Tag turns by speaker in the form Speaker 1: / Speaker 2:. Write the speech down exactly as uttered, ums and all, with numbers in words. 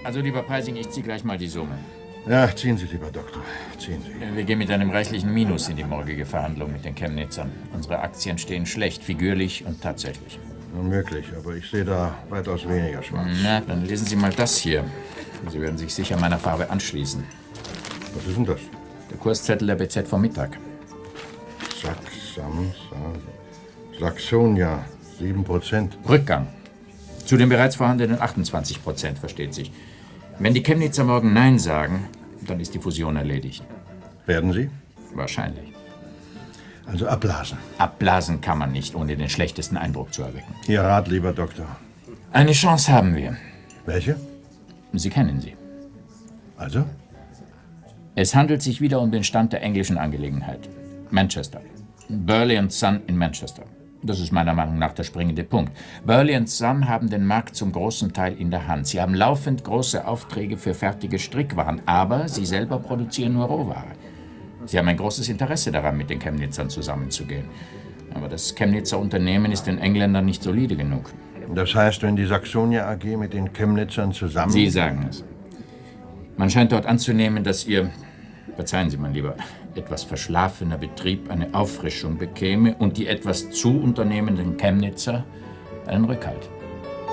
Speaker 1: Also, lieber Preising, ich ziehe gleich mal die Summe.
Speaker 2: Ja, ziehen Sie, lieber Doktor. Ziehen Sie.
Speaker 1: Wir gehen mit einem reichlichen Minus in die morgige Verhandlung mit den Chemnitzern. Unsere Aktien stehen schlecht, figürlich und tatsächlich.
Speaker 2: Unmöglich, aber ich sehe da weitaus weniger schwarz.
Speaker 1: Na, dann lesen Sie mal das hier. Sie werden sich sicher meiner Farbe anschließen.
Speaker 2: Was ist denn das?
Speaker 1: Der Kurszettel der B Z vom Mittag.
Speaker 2: Saxam, Sa- Saxonia, sieben Prozent.
Speaker 1: Rückgang. Zu den bereits vorhandenen achtundzwanzig Prozent, versteht sich. Wenn die Chemnitzer morgen Nein sagen, dann ist die Fusion erledigt.
Speaker 2: Werden Sie?
Speaker 1: Wahrscheinlich.
Speaker 2: Also abblasen.
Speaker 1: Abblasen kann man nicht, ohne den schlechtesten Eindruck zu erwecken.
Speaker 2: Ihr Rat, lieber Doktor.
Speaker 1: Eine Chance haben wir.
Speaker 2: Welche?
Speaker 1: Sie kennen sie.
Speaker 2: Also?
Speaker 1: Es handelt sich wieder um den Stand der englischen Angelegenheit. Manchester. Burley and Son in Manchester. Das ist meiner Meinung nach der springende Punkt. Burley and Son haben den Markt zum großen Teil in der Hand. Sie haben laufend große Aufträge für fertige Strickwaren, aber sie selber produzieren nur Rohware. Sie haben ein großes Interesse daran, mit den Chemnitzern zusammenzugehen. Aber das Chemnitzer Unternehmen ist den Engländern nicht solide genug.
Speaker 2: Das heißt, wenn die Saxonia A G mit den Chemnitzern zusammen...
Speaker 1: Sie sagen es. Man scheint dort anzunehmen, dass Ihr, verzeihen Sie, mein Lieber, etwas verschlafener Betrieb eine Auffrischung bekäme und die etwas zu unternehmenden Chemnitzer einen Rückhalt.